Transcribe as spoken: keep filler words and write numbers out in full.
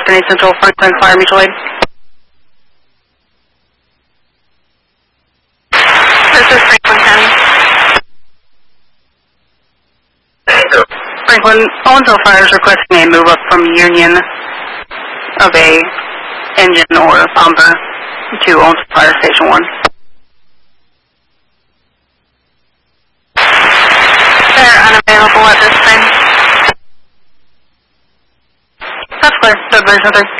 Destiny Central, Franklin Fire Mutual Aid. This is Franklin County. Franklin, Owensville Fire is requesting a move up from Union of a engine or bumper to Owensville Fire Station one. They're unavailable at this time. That's clear. Good version three.